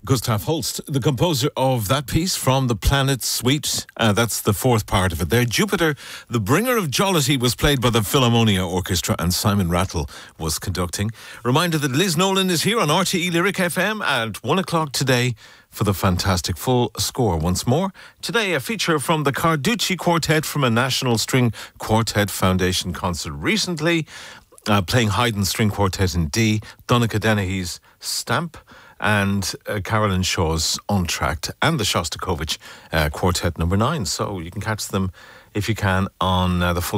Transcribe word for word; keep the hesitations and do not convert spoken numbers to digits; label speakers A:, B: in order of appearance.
A: Gustav Holst, the composer of that piece from the Planet Suite. Uh, that's the fourth part of it there. Jupiter, the bringer of jollity, was played by the Philharmonia Orchestra and Simon Rattle was conducting. Reminder that Liz Nolan is here on R T E Lyric F M at one o'clock today for the fantastic full score once more. Today, a feature from the Carducci Quartet from a National String Quartet Foundation concert recently, uh, playing Haydn String Quartet in D, Donncha Dennehy's Stamp, and uh, Carolyn Shaw's Untracked, and the Shostakovich uh, Quartet number nine. So you can catch them, if you can, on uh, the full